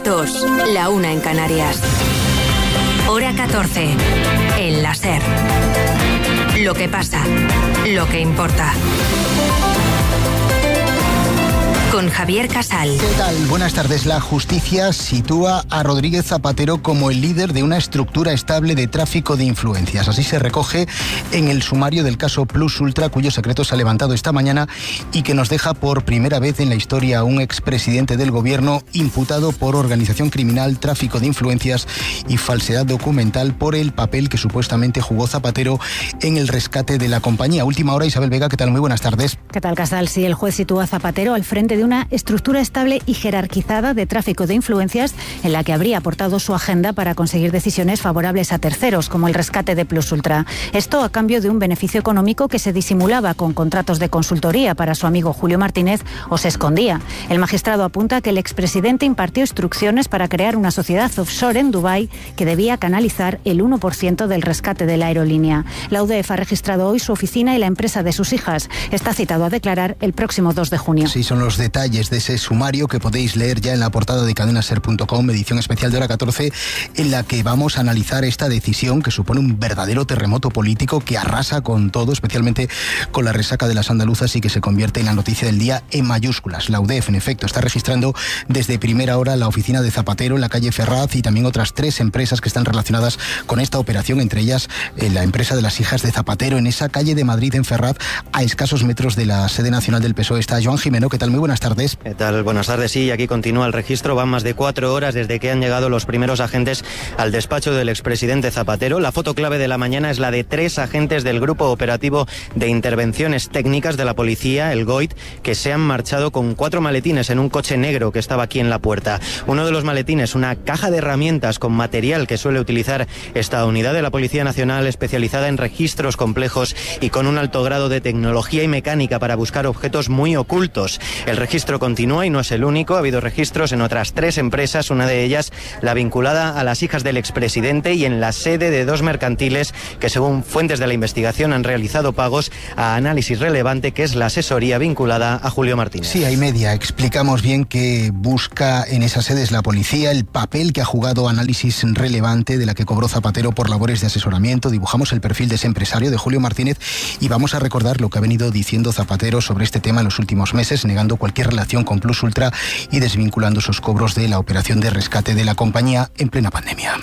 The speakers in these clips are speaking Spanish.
las 2, la 1 en Canarias. Hora 14, en la SER. Lo que pasa, lo que importa. Con Javier Casal. ¿Qué tal? Buenas tardes. La justicia sitúa a Rodríguez Zapatero como el líder de una estructura estable de tráfico de influencias. Así se recoge en el sumario del caso Plus Ultra, cuyo secreto se ha levantado esta mañana y que nos deja por primera vez en la historia a un expresidente del gobierno imputado por organización criminal, tráfico de influencias y falsedad documental por el papel que supuestamente jugó Zapatero en el rescate de la compañía. Última hora, Isabel Vega, ¿qué tal? Muy buenas tardes. ¿Qué tal, Casal? Sí, el juez sitúa a Zapatero al frente de una estructura estable y jerarquizada de tráfico de influencias en la que habría aportado su agenda para conseguir decisiones favorables a terceros, como el rescate de Plus Ultra. Esto a cambio de un beneficio económico que se disimulaba con contratos de consultoría para su amigo Julio Martínez o se escondía. El magistrado apunta que el expresidente impartió instrucciones para crear una sociedad offshore en Dubái que debía canalizar el 1% del rescate de la aerolínea. La UDEF ha registrado hoy su oficina y la empresa de sus hijas. Está citado a declarar el próximo 2 de junio. Sí, son los detalles de ese sumario que podéis leer ya en la portada de cadenaser.com, edición especial de hora 14, en la que vamos a analizar esta decisión que supone un verdadero terremoto político que arrasa con todo, especialmente con la resaca de las andaluzas y que se convierte en la noticia del día en mayúsculas. La UDEF, en efecto, está registrando desde primera hora la oficina de Zapatero en la calle Ferraz y también otras 3 empresas que están relacionadas con esta operación, entre ellas la empresa de las hijas de Zapatero en esa calle de Madrid, en Ferraz, a escasos metros de la sede nacional del PSOE. Está Joan Jimeno. ¿Qué tal? Muy buenas tardes. ¿Qué tal? Buenas tardes. Sí, aquí continúa el registro. Van más de 4 horas desde que han llegado los primeros agentes al despacho del expresidente Zapatero. La foto clave de la mañana es la de 3 agentes del Grupo Operativo de Intervenciones Técnicas de la Policía, el GOIT, que se han marchado con 4 maletines en un coche negro que estaba aquí en la puerta. Uno de los maletines, una caja de herramientas con material que suele utilizar esta unidad de la Policía Nacional especializada en registros complejos y con un alto grado de tecnología y mecánica para buscar objetos muy ocultos. El registro continúa y no es el único. Ha habido registros en otras 3 empresas, una de ellas la vinculada a las hijas del expresidente y en la sede de 2 mercantiles que, según fuentes de la investigación, han realizado pagos a Análisis Relevante, que es la asesoría vinculada a Julio Martínez. Sí, hay media. Explicamos bien que busca en esas sedes la policía, el papel que ha jugado Análisis Relevante, de la que cobró Zapatero por labores de asesoramiento. Dibujamos el perfil de ese empresario, de Julio Martínez, y vamos a recordar lo que ha venido diciendo Zapatero sobre este tema en los últimos meses, negando cualquier relación con Plus Ultra y desvinculando sus cobros de la operación de rescate de la compañía en plena pandemia.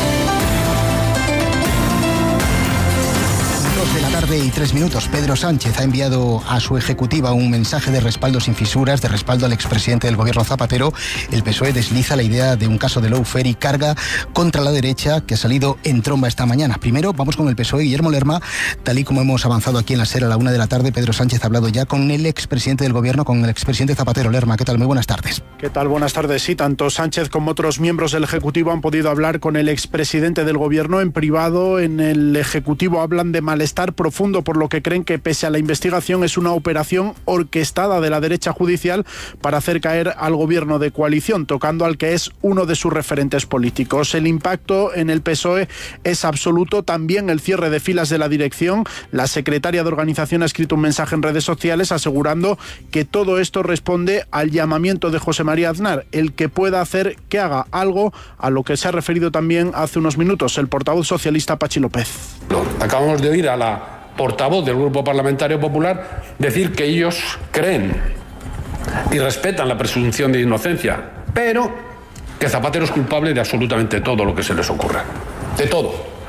2 de la tarde y 3 minutos. Pedro Sánchez ha enviado a su ejecutiva un mensaje de respaldo sin fisuras, de respaldo al expresidente del gobierno Zapatero. El PSOE desliza la idea de un caso de lawfare y carga contra la derecha que ha salido en tromba esta mañana. Primero vamos con el PSOE. Guillermo Lerma, tal y como hemos avanzado aquí en la SER a la 1 de la tarde, Pedro Sánchez ha hablado ya con el expresidente del gobierno, con el expresidente Zapatero. Lerma, ¿qué tal? Muy buenas tardes. ¿Qué tal? Buenas tardes. Sí, tanto Sánchez como otros miembros del Ejecutivo han podido hablar con el expresidente del gobierno en privado. En el Ejecutivo hablan de malestar profundo por lo que creen que, pese a la investigación, es una operación orquestada de la derecha judicial para hacer caer al gobierno de coalición, tocando al que es uno de sus referentes políticos. El impacto en el PSOE es absoluto. También el cierre de filas de la dirección. La secretaria de organización ha escrito un mensaje en redes sociales asegurando que todo esto responde al llamamiento de José María Aznar, el que pueda hacer que haga algo, a lo que se ha referido también hace unos minutos el portavoz socialista Pachi López. Acabamos de oír a la portavoz del Grupo Parlamentario Popular decir que ellos creen y respetan la presunción de inocencia, pero que Zapatero es culpable de absolutamente todo lo que se les ocurra. De todo.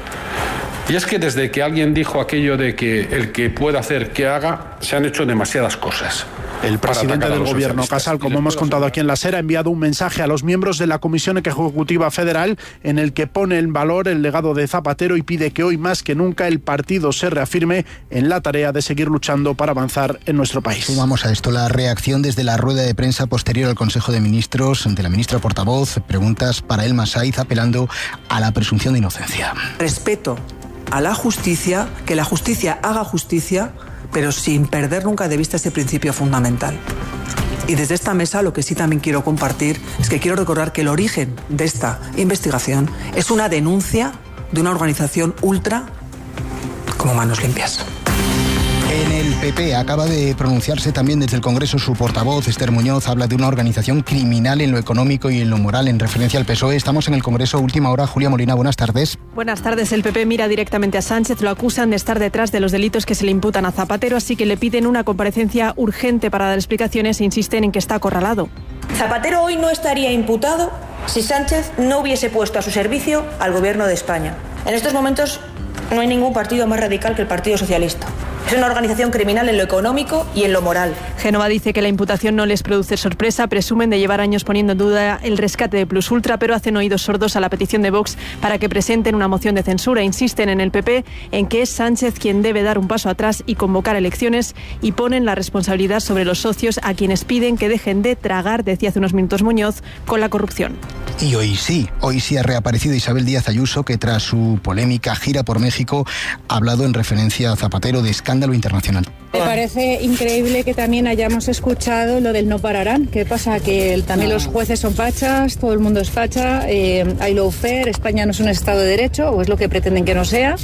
Y es que desde que alguien dijo aquello de que el que pueda hacer que haga, se han hecho demasiadas cosas. El presidente del gobierno, Casal, como hemos contado aquí en la SER, ha enviado un mensaje a los miembros de la Comisión Ejecutiva Federal en el que pone en valor el legado de Zapatero y pide que hoy más que nunca el partido se reafirme en la tarea de seguir luchando para avanzar en nuestro país. Vamos a esto, la reacción desde la rueda de prensa posterior al Consejo de Ministros de la ministra portavoz. Preguntas para Elma Saiz apelando a la presunción de inocencia. Respeto a la justicia, que la justicia haga justicia, pero sin perder nunca de vista ese principio fundamental. Y desde esta mesa lo que sí también quiero compartir es que quiero recordar que el origen de esta investigación es una denuncia de una organización ultra como Manos Limpias. En el PP acaba de pronunciarse también desde el Congreso su portavoz, Esther Muñoz, habla de una organización criminal en lo económico y en lo moral en referencia al PSOE. Estamos en el Congreso, última hora. Julia Molina, buenas tardes. Buenas tardes. El PP mira directamente a Sánchez, lo acusan de estar detrás de los delitos que se le imputan a Zapatero, así que le piden una comparecencia urgente para dar explicaciones e insisten en que está acorralado. Zapatero hoy no estaría imputado si Sánchez no hubiese puesto a su servicio al Gobierno de España. En estos momentos no hay ningún partido más radical que el Partido Socialista. Es una organización criminal en lo económico y en lo moral. Génova dice que la imputación no les produce sorpresa, presumen de llevar años poniendo en duda el rescate de Plus Ultra, pero hacen oídos sordos a la petición de Vox para que presenten una moción de censura. Insisten en el PP en que es Sánchez quien debe dar un paso atrás y convocar elecciones, y ponen la responsabilidad sobre los socios, a quienes piden que dejen de tragar, decía hace unos minutos Muñoz, con la corrupción. Y hoy sí ha reaparecido Isabel Díaz Ayuso, que tras su polémica gira por México ha hablado en referencia a Zapatero de escándalo internacional. Me parece increíble que también hayamos escuchado lo del no pararán. ¿Qué pasa? Que también los jueces son fachas, todo el mundo es facha, hay lawfare, España no es un Estado de Derecho, o es lo que pretenden que no sea.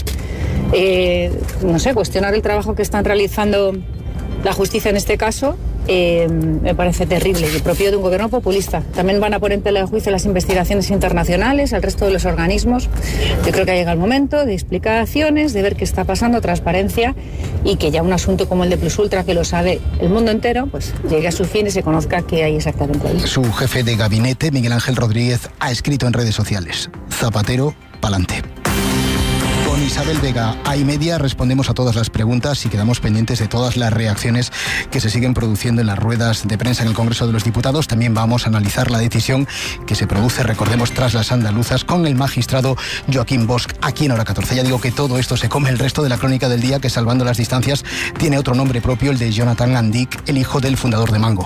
No sé, cuestionar el trabajo que están realizando la justicia en este caso me parece terrible y propio de un gobierno populista. También van a poner en tela de juicio las investigaciones internacionales, al resto de los organismos. Yo creo que ha llegado el momento de explicaciones, de ver qué está pasando, transparencia, y que ya un asunto como el de Plus Ultra, que lo sabe el mundo entero, pues llegue a su fin y se conozca qué hay exactamente ahí. Su jefe de gabinete, Miguel Ángel Rodríguez, ha escrito en redes sociales: Zapatero, pa'lante. Con Isabel Vega A+Media respondemos a todas las preguntas y quedamos pendientes de todas las reacciones que se siguen produciendo en las ruedas de prensa en el Congreso de los Diputados. También vamos a analizar la decisión que se produce, recordemos, tras las andaluzas, con el magistrado Joaquín Bosch aquí en Hora 14. Ya digo que todo esto se come el resto de la crónica del día, que, salvando las distancias, tiene otro nombre propio, el de Jonathan Andik, el hijo del fundador de Mango.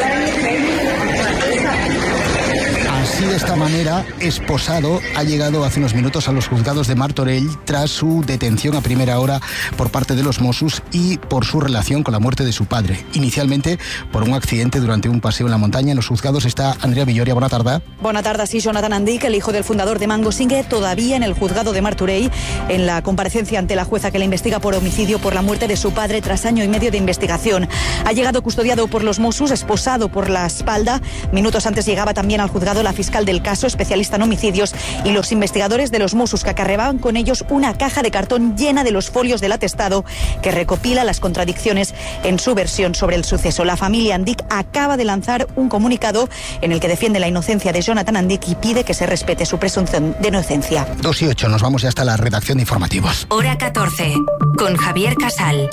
Así, de esta manera, esposado ha llegado hace unos minutos a los juzgados de Martorell tras su detención a primera hora por parte de los Mossos y por su relación con la muerte de su padre. Inicialmente por un accidente durante un paseo en la montaña. En los juzgados está Andrea Villoria. Buena tarde. Buena tarde. Sí, Jonathan Andik, el hijo del fundador de Mango, sigue todavía en el juzgado de Martorell en la comparecencia ante la jueza que le investiga por homicidio por la muerte de su padre tras año y medio de investigación. Ha llegado custodiado por los Mossos, esposado por la espalda. Minutos antes llegaba también al juzgado la fiscal del caso, especialista en homicidios, y los investigadores de los Mossos, que acarreaban con ellos una caja de cartón llena de los folios del atestado que recopila las contradicciones en su versión sobre el suceso. La familia Andik acaba de lanzar un comunicado en el que defiende la inocencia de Jonathan Andik y pide que se respete su presunción de inocencia. 2:08, nos vamos ya hasta la redacción de informativos. Hora 14, con Javier Casal.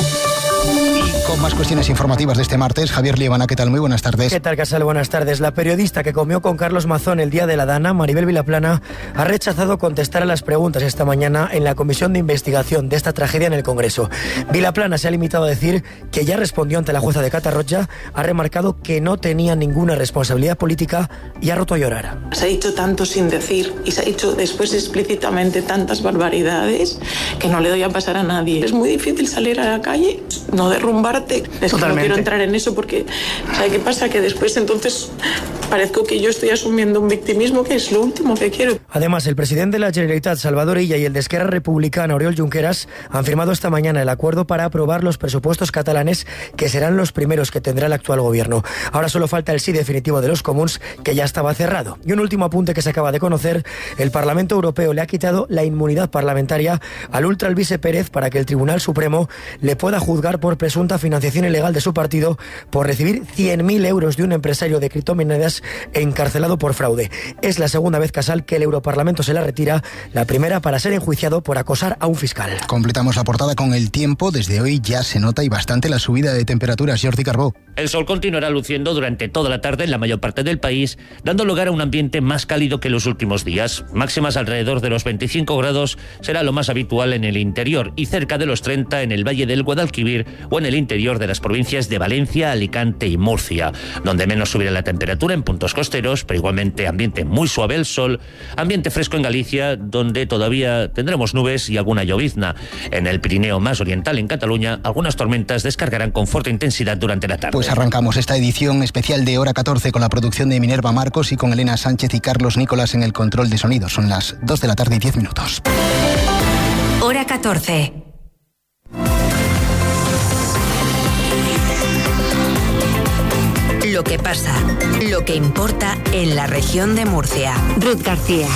Y con más cuestiones informativas de este martes, Javier Liebana, ¿qué tal? Muy buenas tardes. ¿Qué tal, Casal? Buenas tardes. La periodista que comió con Carlos Mazón el día de la Dana, Maribel Vilaplana, ha rechazado contestar a las preguntas esta mañana en la comisión de investigación de esta tragedia en el Congreso. Vilaplana se ha limitado a decir que ya respondió ante la jueza de Catarroja, ha remarcado que no tenía ninguna responsabilidad política y ha roto a llorar. Se ha dicho tanto sin decir y se ha dicho después explícitamente tantas barbaridades que no le doy a pasar a nadie. Es muy difícil salir a la calle, no derrumbarte. Es que no quiero entrar en eso porque, ¿sabe qué pasa? Que después entonces parezco que yo estoy asumiendo un victimismo que es lo último que quiero. Además, el presidente de la Generalitat, Salvador Illa, y el de Esquerra Republicana, Oriol Junqueras, han firmado esta mañana el acuerdo para aprobar los presupuestos catalanes, que serán los primeros que tendrá el actual gobierno. Ahora solo falta el sí definitivo de los comuns, que ya estaba cerrado. Y un último apunte que se acaba de conocer: el Parlamento Europeo le ha quitado la inmunidad parlamentaria al ultraalbise Pérez para que el Tribunal Supremo le pueda juzgar por presunta financiación ilegal de su partido por recibir 100.000 euros de un empresario de criptomonedas encarcelado por fraude. Es la segunda vez, Casal, que el Europarlamento se la retira, la primera para ser enjuiciado por acosar a un fiscal. Completamos la portada con el tiempo. Desde hoy ya se nota y bastante la subida de temperaturas. Jordi Carbó. El sol continuará luciendo durante toda la tarde en la mayor parte del país, dando lugar a un ambiente más cálido que los últimos días. Máximas alrededor de los 25 grados será lo más habitual en el interior y cerca de los 30 en el Valle del Guadalquivir o en el interior de las provincias de Valencia, Alicante y Murcia, donde menos subirá la temperatura en puntos costeros, pero igualmente ambiente muy suave el sol, ambiente fresco en Galicia, donde todavía tendremos nubes y alguna llovizna. En el Pirineo más oriental, en Cataluña, algunas tormentas descargarán con fuerte intensidad durante la tarde. Pues arrancamos esta edición especial de Hora 14 con la producción de Minerva Marcos y con Elena Sánchez y Carlos Nicolás en el control de sonido. Son las 2 de la tarde y 10 minutos. Hora 14. lo que pasa, lo que importa en la región de Murcia. Ruth García.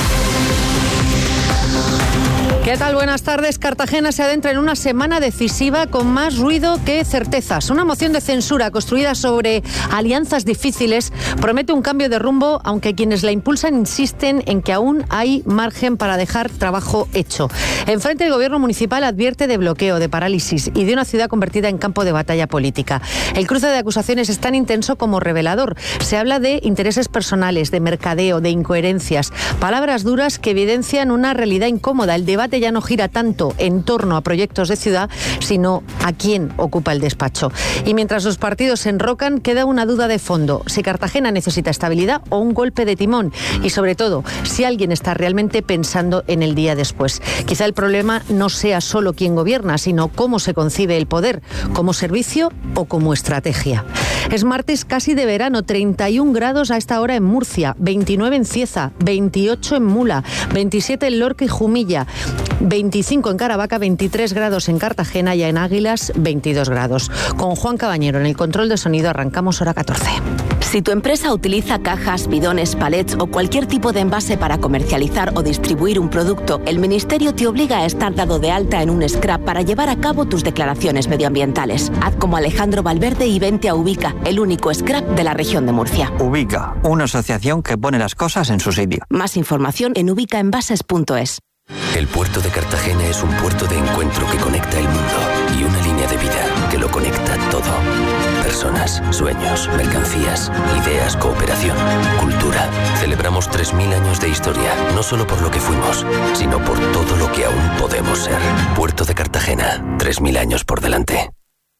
¿Qué tal? Buenas tardes. Cartagena se adentra en una semana decisiva con más ruido que certezas. Una moción de censura construida sobre alianzas difíciles promete un cambio de rumbo, aunque quienes la impulsan insisten en que aún hay margen para dejar trabajo hecho. Enfrente, el gobierno municipal advierte de bloqueo, de parálisis y de una ciudad convertida en campo de batalla política. El cruce de acusaciones es tan intenso como revelador. Se habla de intereses personales, de mercadeo, de incoherencias. Palabras duras que evidencian una realidad incómoda. El debate ya no gira tanto en torno a proyectos de ciudad, sino a quién ocupa el despacho. Y mientras los partidos se enrocan, queda una duda de fondo: si Cartagena necesita estabilidad o un golpe de timón, y sobre todo, si alguien está realmente pensando en el día después. Quizá el problema no sea solo quién gobierna, sino cómo se concibe el poder, como servicio o como estrategia. Es martes casi de verano, 31 grados a esta hora en Murcia, 29 en Cieza, 28 en Mula, 27 en Lorca y Jumilla, 25 en Caravaca, 23 grados en Cartagena y en Águilas 22 grados. Con Juan Cabañero en el control de sonido arrancamos hora 14. Si tu empresa utiliza cajas, bidones, palets o cualquier tipo de envase para comercializar o distribuir un producto, el Ministerio te obliga a estar dado de alta en un SCRAP para llevar a cabo tus declaraciones medioambientales. Haz como Alejandro Valverde y vente a Ubica, el único SCRAP de la región de Murcia. Ubica, una asociación que pone las cosas en su sitio. Más información en ubicaenvases.es. El puerto de Cartagena es un puerto de encuentro que conecta el mundo y una línea de vida que lo conecta todo. Personas, sueños, mercancías, ideas, cooperación, cultura. Celebramos 3.000 años de historia, no solo por lo que fuimos, sino por todo lo que aún podemos ser. Puerto de Cartagena, 3.000 años por delante.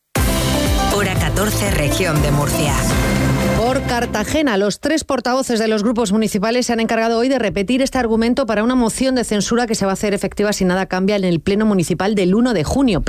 Hora 14, región de Murcia. Por Cartagena, los 3 portavoces de los grupos municipales se han encargado hoy de repetir este argumento para una moción de censura que se va a hacer efectiva si nada cambia en el Pleno Municipal del 1 de junio.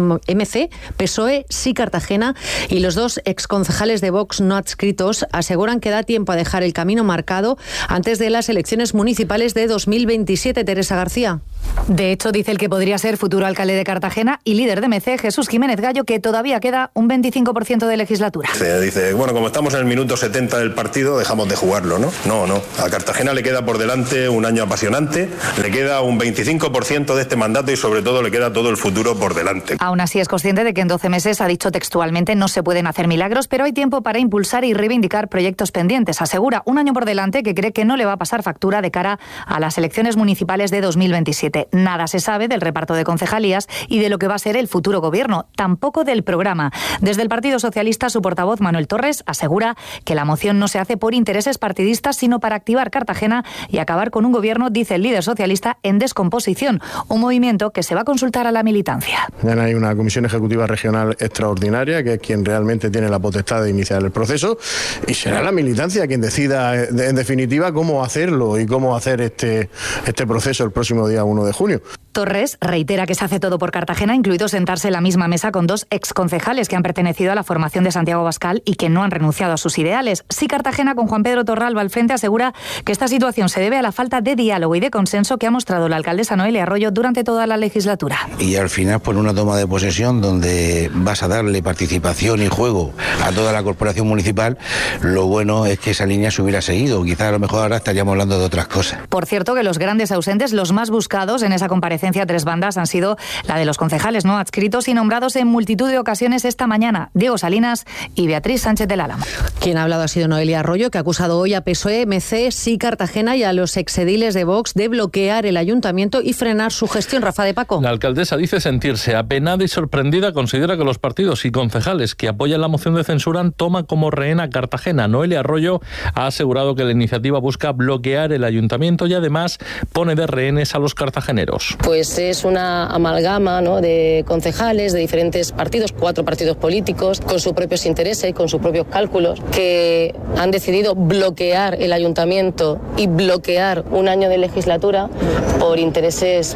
MC, PSOE, Sí Cartagena y los 2 exconcejales de Vox no adscritos aseguran que da tiempo a dejar el camino marcado antes de las elecciones municipales de 2027. Teresa García. De hecho, dice el que podría ser futuro alcalde de Cartagena y líder de MC, Jesús Jiménez Gallo, que todavía queda un 25% de legislatura. Dice, bueno, como estamos en el minuto 70 del partido, dejamos de jugarlo, ¿no? No. A Cartagena le queda por delante un año apasionante, le queda un 25% de este mandato y sobre todo le queda todo el futuro por delante. Aún así es consciente de que en 12 meses, ha dicho textualmente, no se pueden hacer milagros, pero hay tiempo para impulsar y reivindicar proyectos pendientes. Asegura un año por delante que cree que no le va a pasar factura de cara a las elecciones municipales de 2027. Nada se sabe del reparto de concejalías y de lo que va a ser el futuro gobierno, tampoco del programa. Desde el Partido Socialista, su portavoz Manuel Torres asegura que la moción no se hace por intereses partidistas, sino para activar Cartagena y acabar con un gobierno, dice el líder socialista, en descomposición, un movimiento que se va a consultar a la militancia. Ya hay una comisión ejecutiva regional extraordinaria, que es quien realmente tiene la potestad de iniciar el proceso, y será la militancia quien decida, en definitiva, cómo hacerlo y cómo hacer este proceso el próximo día 1 de junio. Torres reitera que se hace todo por Cartagena, incluido sentarse en la misma mesa con 2 exconcejales que han pertenecido a la formación de Santiago Abascal y que no han renunciado a sus ideales. Sí Cartagena, con Juan Pedro Torralba al frente, asegura que esta situación se debe a la falta de diálogo y de consenso que ha mostrado la alcaldesa Noelia Arroyo durante toda la legislatura. Y al final, por una toma de posesión donde vas a darle participación y juego a toda la corporación municipal, lo bueno es que esa línea se hubiera seguido. Quizás a lo mejor ahora estaríamos hablando de otras cosas. Por cierto, que los grandes ausentes, los más buscados en esa comparecencia a 3 bandas, han sido la de los concejales no adscritos y nombrados en multitud de ocasiones esta mañana: Diego Salinas y Beatriz Sánchez del Álamo. Quien ha hablado ha sido Noelia Arroyo, que ha acusado hoy a PSOE, MC, Sí Cartagena y a los exediles de Vox de bloquear el ayuntamiento y frenar su gestión. Rafa de Paco. La alcaldesa dice sentirse apenada y sorprendida. Considera que los partidos y concejales que apoyan la moción de censura toman como rehén a Cartagena. Noelia Arroyo ha asegurado que la iniciativa busca bloquear el ayuntamiento y además pone de rehenes a los cartageneros. Pues es una amalgama, ¿no?, de concejales de diferentes partidos, 4 partidos políticos, con sus propios intereses, con sus propios cálculos, que han decidido bloquear el ayuntamiento y bloquear un año de legislatura por intereses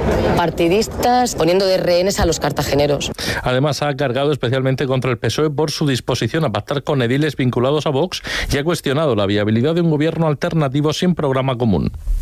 partidistas, poniendo de rehenes a los cartageneros. Además, ha cargado especialmente contra el PSOE por su disposición a pactar con ediles vinculados a Vox y ha cuestionado la viabilidad de un gobierno alternativo sin programa común.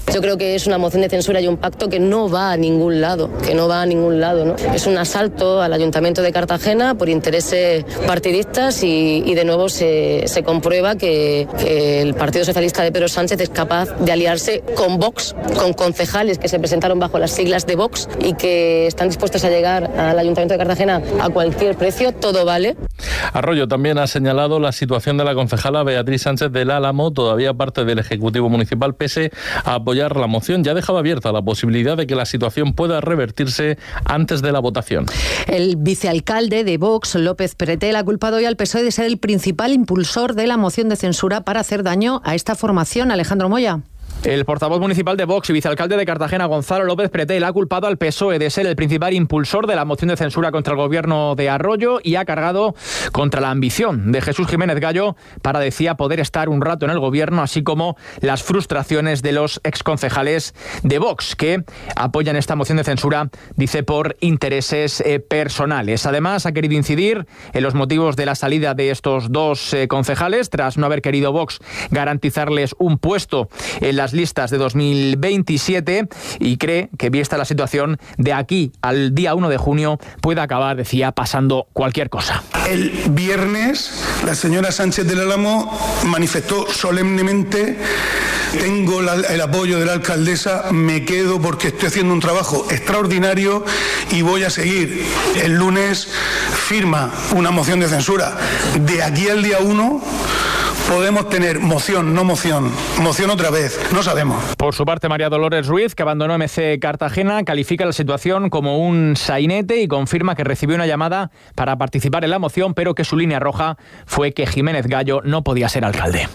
Yo creo que es una moción de censura y un pacto que no va a ningún lado, ¿no? Es un asalto al Ayuntamiento de Cartagena por intereses partidistas y de nuevo se comprueba que el Partido Socialista de Pedro Sánchez es capaz de aliarse con Vox, con concejales que se presentaron bajo las siglas de Vox y que están dispuestos a llegar al Ayuntamiento de Cartagena a cualquier precio, todo vale. Arroyo también ha señalado la situación de la concejala Beatriz Sánchez del Álamo, todavía parte del Ejecutivo Municipal, pese a apoyar la moción. Ya dejaba abierta la posibilidad de que la situación pueda revertirse antes de la votación. El vicealcalde de Vox, López Pretel, ha culpado hoy al PSOE de ser el principal impulsor de la moción de censura para hacer daño a esta formación. Alejandro Moya. El portavoz municipal de Vox y vicealcalde de Cartagena, Gonzalo López Pretel, ha culpado al PSOE de ser el principal impulsor de la moción de censura contra el gobierno de Arroyo y ha cargado contra la ambición de Jesús Jiménez Gallo para, decía, poder estar un rato en el gobierno, así como las frustraciones de los exconcejales de Vox, que apoyan esta moción de censura, dice, por intereses personales. Además, ha querido incidir en los motivos de la salida de estos dos concejales, tras no haber querido Vox garantizarles un puesto en las listas de 2027, y cree que, vista la situación, de aquí al día 1 de junio puede acabar, decía, pasando cualquier cosa. El viernes la señora Sánchez del Álamo manifestó solemnemente: tengo el apoyo de la alcaldesa, me quedo porque estoy haciendo un trabajo extraordinario y voy a seguir. El lunes firma una moción de censura. De aquí al día 1 podemos tener moción, no moción, moción otra vez, no sabemos. Por su parte, María Dolores Ruiz, que abandonó MC Cartagena, califica la situación como un sainete y confirma que recibió una llamada para participar en la moción, pero que su línea roja fue que Jiménez Gallo no podía ser alcalde.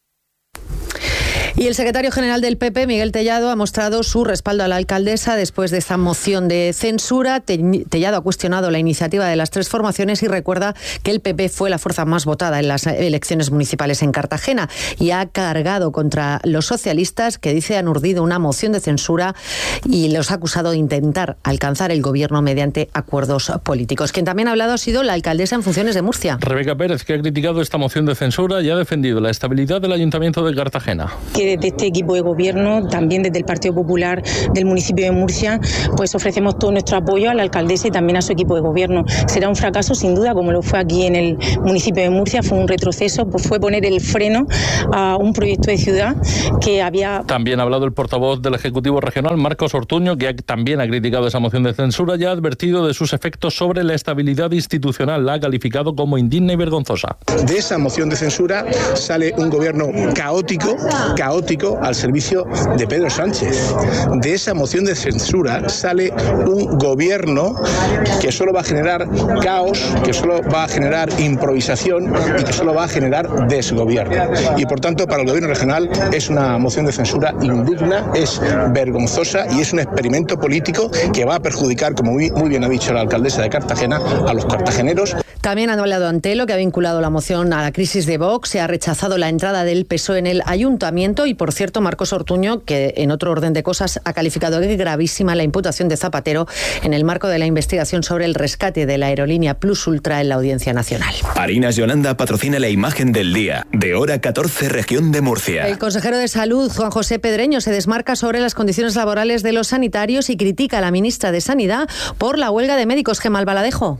Y el secretario general del PP, Miguel Tellado, ha mostrado su respaldo a la alcaldesa después de esta moción de censura. Tellado ha cuestionado la iniciativa de las tres formaciones y recuerda que el PP fue la fuerza más votada en las elecciones municipales en Cartagena, y ha cargado contra los socialistas, que dice han urdido una moción de censura, y los ha acusado de intentar alcanzar el gobierno mediante acuerdos políticos. Quien también ha hablado ha sido la alcaldesa en funciones de Murcia. Rebeca Pérez, que ha criticado esta moción de censura y ha defendido la estabilidad del Ayuntamiento de Cartagena. Desde este equipo de gobierno, también desde el Partido Popular del municipio de Murcia, pues ofrecemos todo nuestro apoyo a la alcaldesa y también a su equipo de gobierno. Será un fracaso sin duda, como lo fue aquí en el municipio de Murcia, fue un retroceso, pues fue poner el freno a un proyecto de ciudad que había... También ha hablado el portavoz del Ejecutivo Regional, Marcos Ortuño, que también ha criticado esa moción de censura y ha advertido de sus efectos sobre la estabilidad institucional. La ha calificado como indigna y vergonzosa. De esa moción de censura sale un gobierno caótico al servicio de Pedro Sánchez. De esa moción de censura sale un gobierno que solo va a generar caos, que solo va a generar improvisación y que solo va a generar desgobierno. Y por tanto, para el gobierno regional es una moción de censura indigna, es vergonzosa y es un experimento político que va a perjudicar, como muy bien ha dicho la alcaldesa de Cartagena, a los cartageneros. También ha hablado Antelo, que ha vinculado la moción a la crisis de Vox, se ha rechazado la entrada del PSOE en el ayuntamiento y, por cierto, Marcos Ortuño, que en otro orden de cosas ha calificado de gravísima la imputación de Zapatero en el marco de la investigación sobre el rescate de la aerolínea Plus Ultra en la Audiencia Nacional. Harinas Yolanda patrocina la imagen del día, de Hora 14, región de Murcia. El consejero de Salud, Juan José Pedreño, se desmarca sobre las condiciones laborales de los sanitarios y critica a la ministra de Sanidad por la huelga de médicos. Gemma Albaladejo.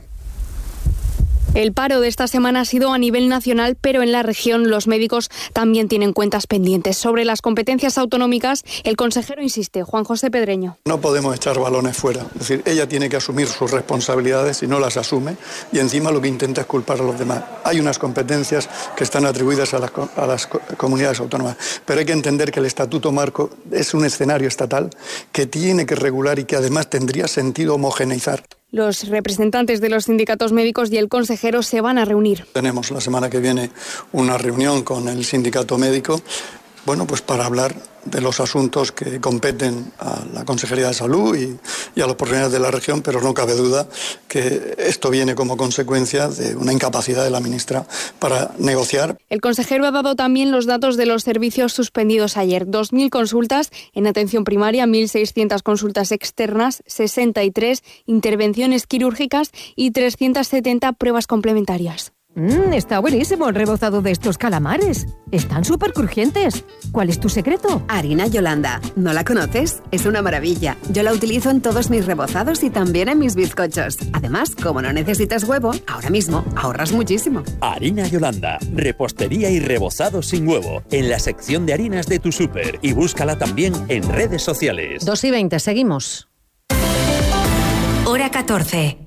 El paro de esta semana ha sido a nivel nacional, pero en la región los médicos también tienen cuentas pendientes. Sobre las competencias autonómicas, el consejero insiste, Juan José Pedreño. No podemos echar balones fuera. Es decir, ella tiene que asumir sus responsabilidades y no las asume, y encima lo que intenta es culpar a los demás. Hay unas competencias que están atribuidas a las comunidades autónomas, pero hay que entender que el Estatuto Marco es un escenario estatal que tiene que regular y que además tendría sentido homogeneizar. Los representantes de los sindicatos médicos y el consejero se van a reunir. Tenemos la semana que viene una reunión con el sindicato médico, pues para hablar de los asuntos que competen a la Consejería de Salud y a los profesionales de la región, pero no cabe duda que esto viene como consecuencia de una incapacidad de la ministra para negociar. El consejero ha dado también los datos de los servicios suspendidos ayer. 2.000 consultas en atención primaria, 1.600 consultas externas, 63 intervenciones quirúrgicas y 370 pruebas complementarias. Está buenísimo el rebozado de estos calamares. Están súper crujientes. ¿Cuál es tu secreto? Harina Yolanda. ¿No la conoces? Es una maravilla. Yo la utilizo en todos mis rebozados y también en mis bizcochos. Además, como no necesitas huevo, ahora mismo ahorras muchísimo. Harina Yolanda. Repostería y rebozado sin huevo. En la sección de harinas de tu súper. Y búscala también en redes sociales. 2:20, seguimos. Hora 14.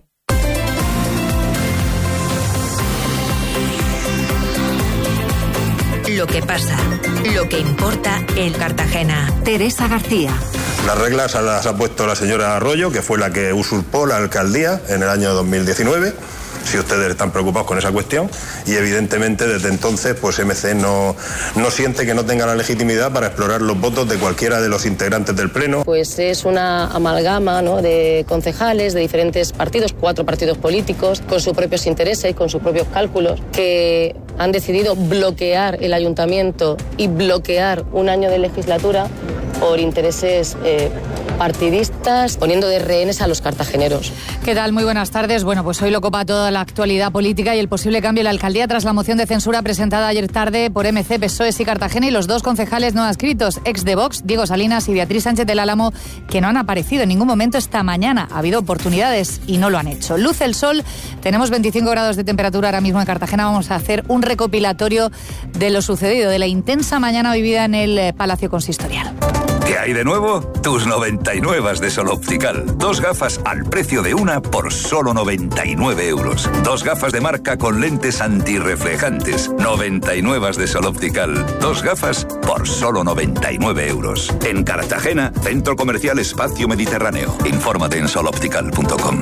Lo que pasa, lo que importa en Cartagena. Teresa García. Las reglas las ha puesto la señora Arroyo, que fue la que usurpó la alcaldía en el año 2019. Si ustedes están preocupados con esa cuestión, y evidentemente desde entonces pues MC no siente que no tenga la legitimidad para explorar los votos de cualquiera de los integrantes del Pleno. Pues es una amalgama, ¿no?, de concejales de diferentes partidos, 4 partidos políticos, con sus propios intereses, con sus propios cálculos, que han decidido bloquear el ayuntamiento y bloquear un año de legislatura por intereses partidistas, poniendo de rehenes a los cartageneros. ¿Qué tal? Muy buenas tardes. Bueno, pues hoy lo copa toda la actualidad política y el posible cambio en la alcaldía tras la moción de censura presentada ayer tarde por MC, PSOE y Cartagena y los 2 concejales no adscritos, ex de Vox, Diego Salinas y Beatriz Sánchez del Álamo, que no han aparecido en ningún momento esta mañana. Ha habido oportunidades y no lo han hecho. Luce el sol, tenemos 25 grados de temperatura ahora mismo en Cartagena. Vamos a hacer un recopilatorio de lo sucedido, de la intensa mañana vivida en el Palacio Consistorial. ¿Qué hay de nuevo? Tus 99 de Sol Optical. 2 gafas al precio de una por solo 99 euros. 2 gafas de marca con lentes antirreflejantes. 99 de Sol Optical. 2 gafas por solo 99 euros. En Cartagena, Centro Comercial Espacio Mediterráneo. Infórmate en soloptical.com.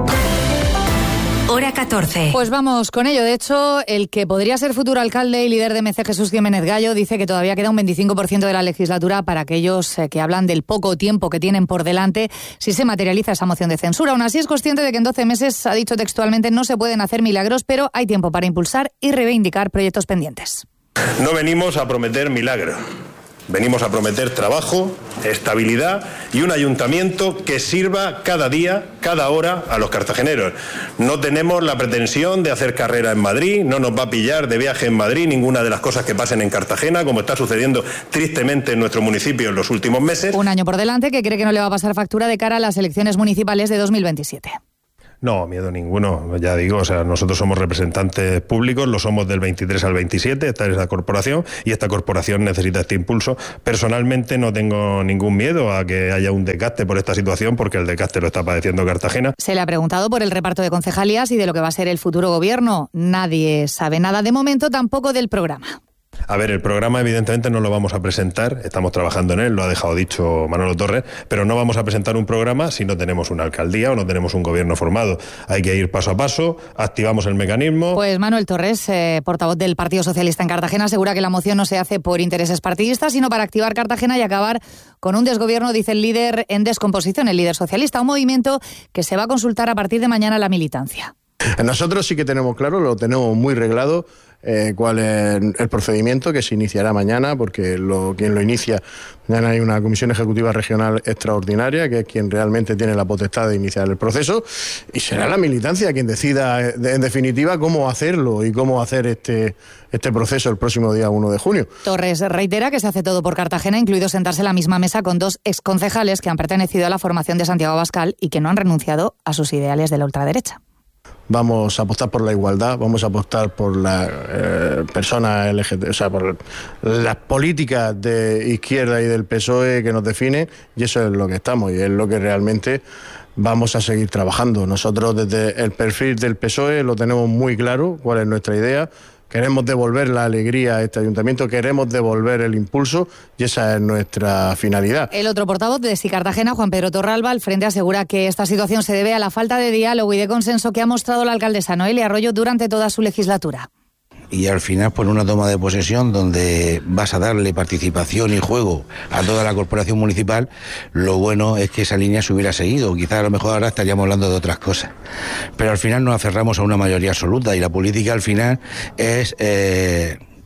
Hora 14. Pues vamos con ello. De hecho, el que podría ser futuro alcalde y líder de MC, Jesús Jiménez Gallo, dice que todavía queda un 25% de la legislatura para aquellos que hablan del poco tiempo que tienen por delante si se materializa esa moción de censura. Aún así es consciente de que en 12 meses, ha dicho textualmente, no se pueden hacer milagros, pero hay tiempo para impulsar y reivindicar proyectos pendientes. No venimos a prometer milagros. Venimos a prometer trabajo, estabilidad y un ayuntamiento que sirva cada día, cada hora a los cartageneros. No tenemos la pretensión de hacer carrera en Madrid, no nos va a pillar de viaje en Madrid ninguna de las cosas que pasen en Cartagena, como está sucediendo tristemente en nuestro municipio en los últimos meses. Un año por delante que cree que no le va a pasar factura de cara a las elecciones municipales de 2027. No, miedo ninguno, ya digo, o sea, nosotros somos representantes públicos, lo somos del 23 al 27, esta es la corporación y esta corporación necesita este impulso. Personalmente no tengo ningún miedo a que haya un desgaste por esta situación, porque el desgaste lo está padeciendo Cartagena. Se le ha preguntado por el reparto de concejalías y de lo que va a ser el futuro gobierno. Nadie sabe nada de momento, tampoco del programa. A ver, el programa evidentemente no lo vamos a presentar, estamos trabajando en él, lo ha dejado dicho Manolo Torres, pero no vamos a presentar un programa si no tenemos una alcaldía o no tenemos un gobierno formado. Hay que ir paso a paso, activamos el mecanismo. Pues Manuel Torres, portavoz del Partido Socialista en Cartagena, asegura que la moción no se hace por intereses partidistas, sino para activar Cartagena y acabar con un desgobierno, dice el líder en descomposición, el líder socialista, un movimiento que se va a consultar a partir de mañana a la militancia. Nosotros sí que tenemos claro, lo tenemos muy reglado, cuál es el procedimiento que se iniciará mañana, porque quien lo inicia, mañana hay una comisión ejecutiva regional extraordinaria, que es quien realmente tiene la potestad de iniciar el proceso, y será la militancia quien decida, en definitiva, cómo hacerlo y cómo hacer este proceso el próximo día 1 de junio. Torres reitera que se hace todo por Cartagena, incluido sentarse a la misma mesa con 2 exconcejales que han pertenecido a la formación de Santiago Abascal y que no han renunciado a sus ideales de la ultraderecha. Vamos a apostar por la igualdad, vamos a apostar por las personas LGBT, o sea, por las políticas de izquierda y del PSOE que nos definen, y eso es lo que estamos y es lo que realmente vamos a seguir trabajando. Nosotros desde el perfil del PSOE lo tenemos muy claro, cuál es nuestra idea. Queremos devolver la alegría a este ayuntamiento, queremos devolver el impulso y esa es nuestra finalidad. El otro portavoz de Sí Cartagena, Juan Pedro Torralba, al frente asegura que esta situación se debe a la falta de diálogo y de consenso que ha mostrado la alcaldesa Noelia Arroyo durante toda su legislatura. Y al final, por una toma de posesión donde vas a darle participación y juego a toda la corporación municipal, lo bueno es que esa línea se hubiera seguido. Quizás a lo mejor ahora estaríamos hablando de otras cosas. Pero al final nos aferramos a una mayoría absoluta y la política al final es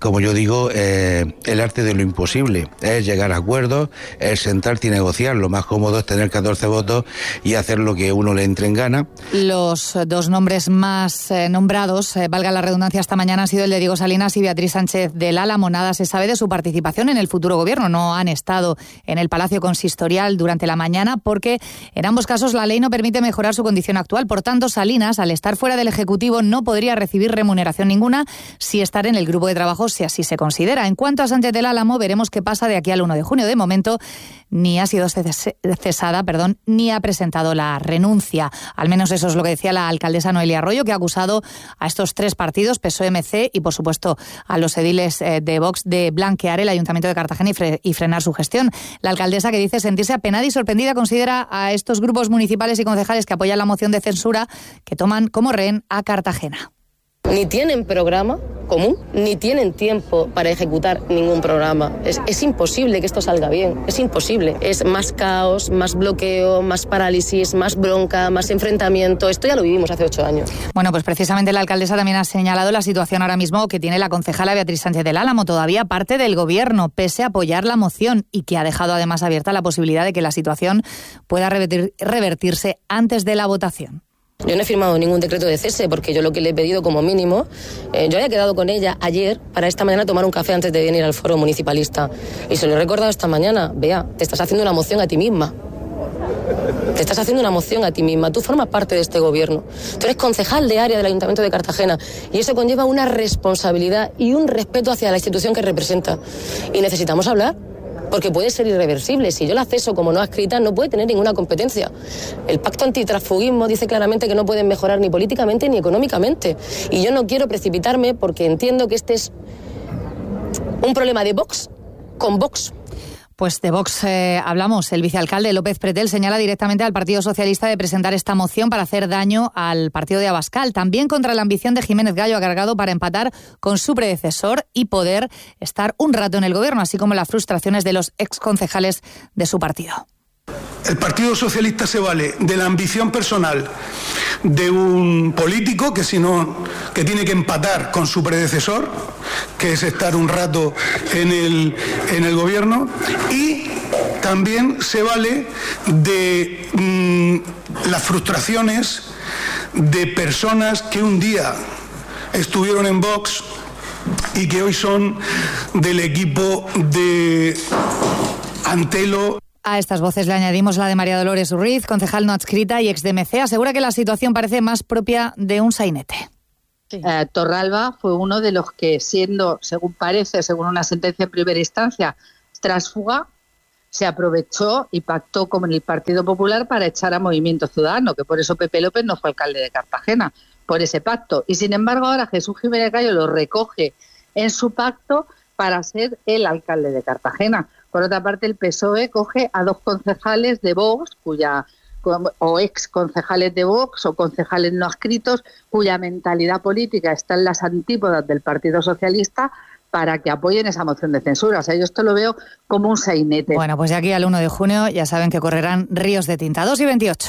como yo digo, el arte de lo imposible, es llegar a acuerdos, es sentarte y negociar. Lo más cómodo es tener 14 votos y hacer lo que uno le entre en gana. Los dos nombres más nombrados, valga la redundancia, esta mañana han sido el de Diego Salinas y Beatriz Sánchez del Álamo. Nada se sabe de su participación en el futuro gobierno. No han estado en el Palacio Consistorial durante la mañana porque en ambos casos la ley no permite mejorar su condición actual. Por tanto, Salinas, al estar fuera del Ejecutivo, no podría recibir remuneración ninguna si estar en el grupo de trabajo, si así se considera. En cuanto a Sánchez del Álamo, veremos qué pasa de aquí al 1 de junio. De momento, ni ha sido cesada, ni ha presentado la renuncia. Al menos eso es lo que decía la alcaldesa Noelia Arroyo, que ha acusado a estos tres partidos, PSOE-MC y, por supuesto, a los ediles de Vox, de blanquear el Ayuntamiento de Cartagena y frenar su gestión. La alcaldesa, que dice sentirse apenada y sorprendida, considera a estos grupos municipales y concejales que apoyan la moción de censura que toman como rehén a Cartagena. Ni tienen programa común, ni tienen tiempo para ejecutar ningún programa. Es imposible que esto salga bien, es imposible. Es más caos, más bloqueo, más parálisis, más bronca, más enfrentamiento. Esto ya lo vivimos hace 8 años. Bueno, pues precisamente la alcaldesa también ha señalado la situación ahora mismo que tiene la concejala Beatriz Sánchez del Álamo, todavía parte del gobierno, pese a apoyar la moción, y que ha dejado además abierta la posibilidad de que la situación pueda revertirse antes de la votación. Yo no he firmado ningún decreto de cese porque yo lo que le he pedido como mínimo, yo había quedado con ella ayer para esta mañana tomar un café antes de venir al foro municipalista y se lo he recordado esta mañana. Bea, te estás haciendo una moción a ti misma. Te estás haciendo una moción a ti misma. Tú formas parte de este gobierno. Tú eres concejal de área del Ayuntamiento de Cartagena y eso conlleva una responsabilidad y un respeto hacia la institución que representa. Y necesitamos hablar. Porque puede ser irreversible. Si yo la ceso como no adscrita, no puede tener ninguna competencia. El pacto antitransfugismo dice claramente que no pueden mejorar ni políticamente ni económicamente. Y yo no quiero precipitarme porque entiendo que este es un problema de Vox con Vox. Pues de Vox hablamos. El vicealcalde López Pretel señala directamente al Partido Socialista de presentar esta moción para hacer daño al partido de Abascal. También contra la ambición de Jiménez Gallo, ha cargado para empatar con su predecesor y poder estar un rato en el gobierno, así como las frustraciones de los exconcejales de su partido. El Partido Socialista se vale de la ambición personal de un político que tiene que empatar con su predecesor, que es estar un rato en el gobierno, y también se vale de las frustraciones de personas que un día estuvieron en Vox y que hoy son del equipo de Antelo. A estas voces le añadimos la de María Dolores Ruiz, concejal no adscrita y ex de MC. Asegura que la situación parece más propia de un sainete. Torralba fue uno de los que, siendo, según parece, según una sentencia en primera instancia, tránsfuga, se aprovechó y pactó con el Partido Popular para echar a Movimiento Ciudadano, que por eso Pepe López no fue alcalde de Cartagena, por ese pacto. Y sin embargo ahora Jesús Jiménez Gallo lo recoge en su pacto para ser el alcalde de Cartagena. Por otra parte, el PSOE coge a 2 concejales de Vox, o ex concejales de Vox o concejales no adscritos, cuya mentalidad política está en las antípodas del Partido Socialista, para que apoyen esa moción de censura. O sea, yo esto lo veo como un sainete. Bueno, pues de aquí al 1 de junio ya saben que correrán ríos de tinta. 2:28.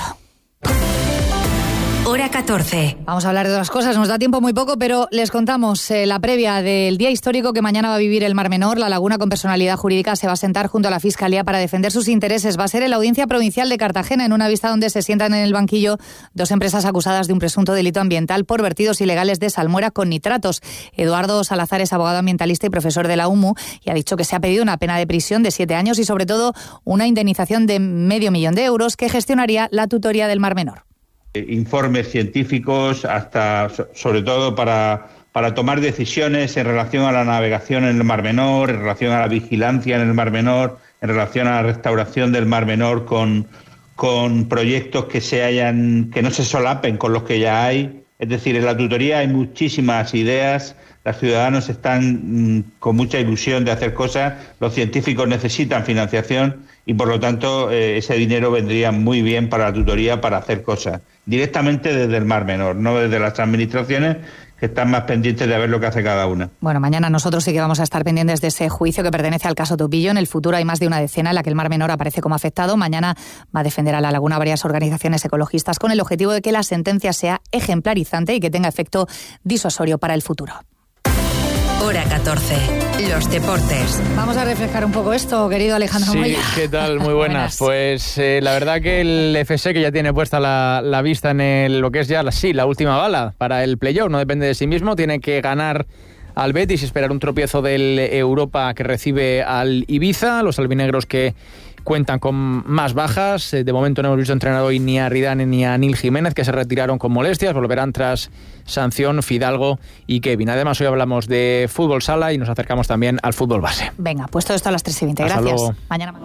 Hora 14. Vamos a hablar de otras cosas, nos da tiempo muy poco, pero les contamos la previa del día histórico que mañana va a vivir el Mar Menor. La Laguna, con personalidad jurídica, se va a sentar junto a la Fiscalía para defender sus intereses. Va a ser en la Audiencia Provincial de Cartagena, en una vista donde se sientan en el banquillo 2 empresas acusadas de un presunto delito ambiental por vertidos ilegales de salmuera con nitratos. Eduardo Salazar es abogado ambientalista y profesor de la UMU y ha dicho que se ha pedido una pena de prisión de 7 años y sobre todo una indemnización de $500,000 que gestionaría la tutoría del Mar Menor. Informes científicos, hasta sobre todo para tomar decisiones en relación a la navegación en el Mar Menor, en relación a la vigilancia en el Mar Menor, en relación a la restauración del Mar Menor con proyectos que no se solapen con los que ya hay. Es decir, en la tutoría hay muchísimas ideas, los ciudadanos están con mucha ilusión de hacer cosas, los científicos necesitan financiación y por lo tanto ese dinero vendría muy bien para la tutoría para hacer cosas directamente desde el Mar Menor, no desde las administraciones que están más pendientes de ver lo que hace cada una. Bueno, mañana nosotros sí que vamos a estar pendientes de ese juicio que pertenece al caso Tupillo. En el futuro hay más de una decena en la que el Mar Menor aparece como afectado. Mañana va a defender a la Laguna varias organizaciones ecologistas con el objetivo de que la sentencia sea ejemplarizante y que tenga efecto disuasorio para el futuro. Hora 14. Los deportes. Vamos a reflejar un poco esto, querido Alejandro Moya. Sí, ¿qué tal? Muy buenas. Pues la verdad que el FC, que ya tiene puesta la vista en lo que es ya la última bala para el playoff, no depende de sí mismo, tiene que ganar al Betis y esperar un tropiezo del Europa que recibe al Ibiza. Los albinegros que cuentan con más bajas. De momento no hemos visto entrenar hoy ni a Ridane ni a Nil Jiménez, que se retiraron con molestias. Volverán tras sanción Fidalgo y Kevin. Además, hoy hablamos de fútbol sala y nos acercamos también al fútbol base. Venga, pues todo esto a las 3:20. Gracias. Hasta luego. Mañana.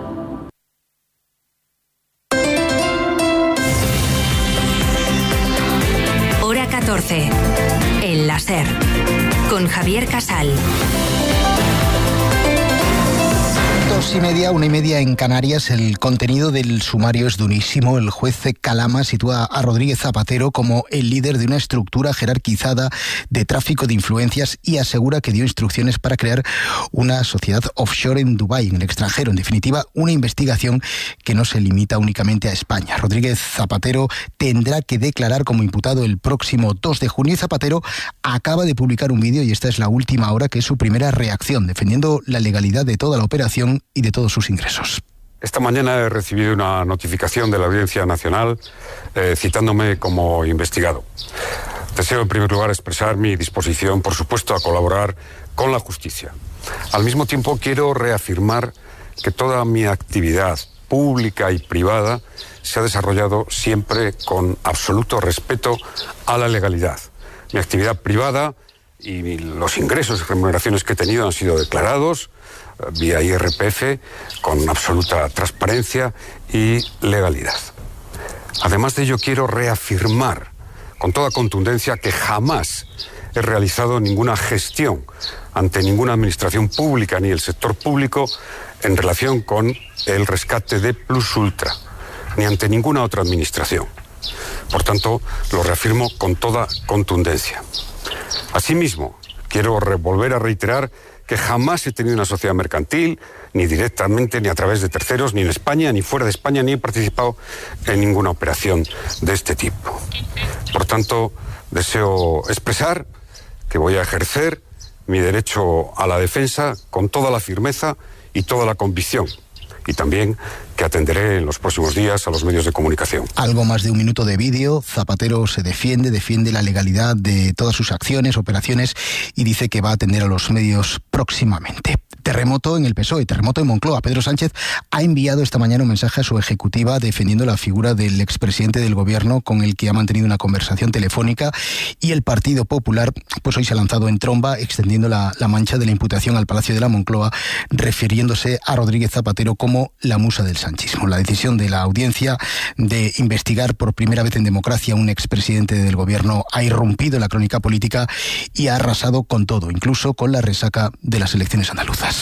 Hora 14. El láser. Con Javier Casal. 2:30, 1:30 en Canarias. El contenido del sumario es durísimo. El juez Calama sitúa a Rodríguez Zapatero como el líder de una estructura jerarquizada de tráfico de influencias y asegura que dio instrucciones para crear una sociedad offshore en Dubái, en el extranjero. En definitiva, una investigación que no se limita únicamente a España. Rodríguez Zapatero tendrá que declarar como imputado el próximo 2 de junio. Y Zapatero acaba de publicar un vídeo, y esta es la última hora, que es su primera reacción, defendiendo la legalidad de toda la operación y de todos sus ingresos. Esta mañana he recibido una notificación de la Audiencia Nacional citándome como investigado. Deseo en primer lugar expresar mi disposición, por supuesto, a colaborar con la justicia. Al mismo tiempo quiero reafirmar que toda mi actividad pública y privada se ha desarrollado siempre con absoluto respeto a la legalidad. Mi actividad privada y los ingresos y remuneraciones que he tenido han sido declarados vía IRPF con absoluta transparencia y legalidad. Además de ello, quiero reafirmar con toda contundencia que jamás he realizado ninguna gestión ante ninguna administración pública ni el sector público en relación con el rescate de Plus Ultra, ni ante ninguna otra administración. Por tanto, lo reafirmo con toda contundencia. Asimismo, quiero volver a reiterar que jamás he tenido una sociedad mercantil, ni directamente, ni a través de terceros, ni en España, ni fuera de España, ni he participado en ninguna operación de este tipo. Por tanto, deseo expresar que voy a ejercer mi derecho a la defensa con toda la firmeza y toda la convicción. Y también que atenderé en los próximos días a los medios de comunicación. Algo más de un minuto de vídeo. Zapatero se defiende la legalidad de todas sus acciones, operaciones, y dice que va a atender a los medios próximamente. Terremoto en el PSOE, terremoto en Moncloa. Pedro Sánchez ha enviado esta mañana un mensaje a su ejecutiva defendiendo la figura del expresidente del gobierno, con el que ha mantenido una conversación telefónica, y el Partido Popular pues hoy se ha lanzado en tromba, extendiendo la mancha de la imputación al Palacio de la Moncloa, refiriéndose a Rodríguez Zapatero como la musa del sanchismo. La decisión de la audiencia de investigar por primera vez en democracia a un expresidente del gobierno ha irrumpido la crónica política y ha arrasado con todo, incluso con la resaca de las elecciones andaluzas.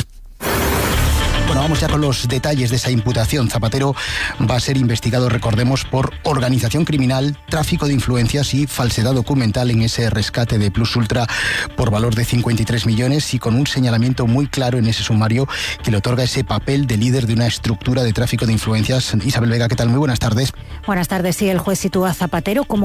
Bueno, vamos ya con los detalles de esa imputación. Zapatero va a ser investigado, recordemos, por organización criminal, tráfico de influencias y falsedad documental en ese rescate de Plus Ultra por valor de 53 millones, y con un señalamiento muy claro en ese sumario que le otorga ese papel de líder de una estructura de tráfico de influencias. Isabel Vega, ¿qué tal? Muy buenas tardes. Buenas tardes. Sí, el juez sitúa a Zapatero como